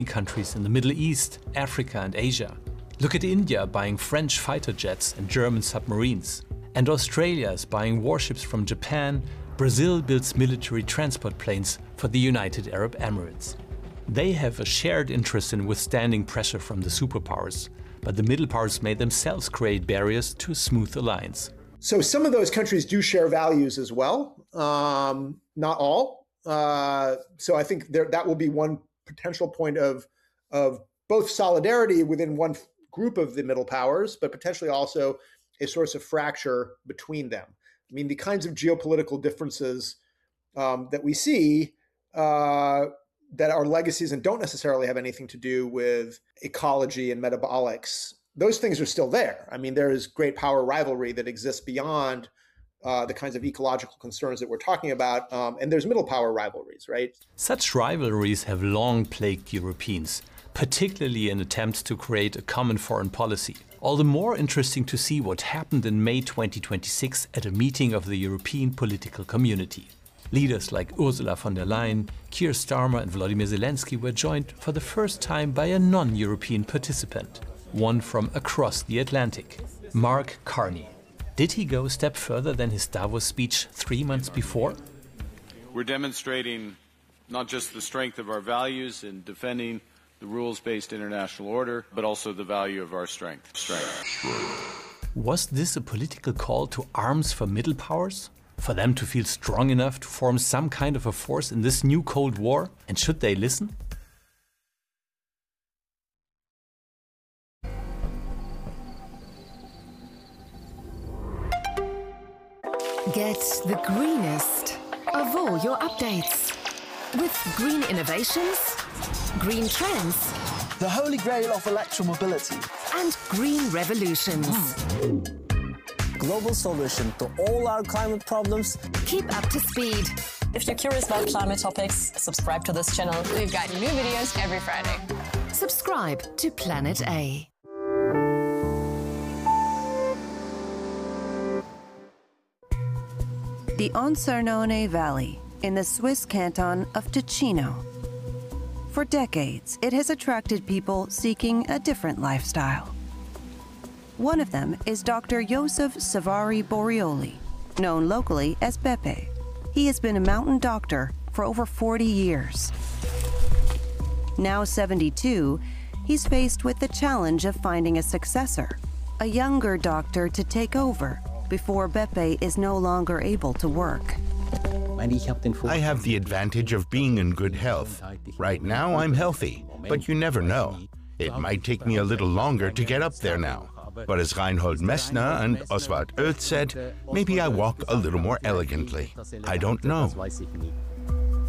countries in the Middle East, Africa and Asia. Look at India buying French fighter jets and German submarines. And Australia is buying warships from Japan. Brazil builds military transport planes for the United Arab Emirates. They have a shared interest in withstanding pressure from the superpowers, but the middle powers may themselves create barriers to a smooth alliance. So some of those countries do share values as well, not all. So I think that will be one potential point of both solidarity within one group of the middle powers, but potentially also a source of fracture between them. I mean, the kinds of geopolitical differences that we see that are legacies and don't necessarily have anything to do with ecology and metabolics, those things are still there. I mean, there is great power rivalry that exists beyond the kinds of ecological concerns that we're talking about, and there's middle power rivalries, right? Such rivalries have long plagued Europeans, particularly in attempts to create a common foreign policy. All the more interesting to see what happened in May 2026 at a meeting of the European political community. Leaders like Ursula von der Leyen, Keir Starmer and Volodymyr Zelensky were joined for the first time by a non-European participant, one from across the Atlantic, Mark Carney. Did he go a step further than his Davos speech 3 months before? We're demonstrating not just the strength of our values in defending the rules-based international order, but also the value of our strength. Was this a political call to arms for middle powers? For them to feel strong enough to form some kind of a force in this new Cold War? And should they listen? Get the greenest of all your updates. With green innovations, green trends, the holy grail of electromobility, and green revolutions. Global solution to all our climate problems. Keep up to speed. If you're curious about climate topics, subscribe to this channel. We've got new videos every Friday. Subscribe to Planet A. The Onsernone Valley in the Swiss canton of Ticino. For decades, it has attracted people seeking a different lifestyle. One of them is Dr. Joseph Savari Borioli, known locally as Beppe. He has been a mountain doctor for over 40 years. Now 72, he's faced with the challenge of finding a successor, a younger doctor to take over before Beppe is no longer able to work. I have the advantage of being in good health. Right now, I'm healthy, but you never know. It might take me a little longer to get up there now. But as Reinhold Messner and Oswald Oeth said, maybe I walk a little more elegantly. I don't know.